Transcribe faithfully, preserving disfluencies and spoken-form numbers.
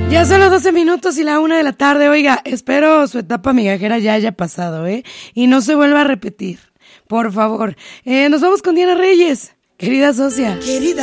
Ya son los doce minutos y la una de la tarde. Oiga, espero su etapa migajera ya haya pasado, ¿eh? Y no se vuelva a repetir, por favor. Eh, nos vamos con Diana Reyes, querida socia. Querida.